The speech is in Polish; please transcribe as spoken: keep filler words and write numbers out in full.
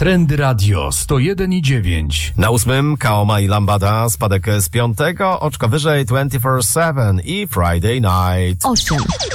Trendy Radio sto jeden i dziewięć. Na ósmym Kaoma i Lambada, spadek z piątego, oczka wyżej dwadzieścia cztery siedem i Friday Night. osiem.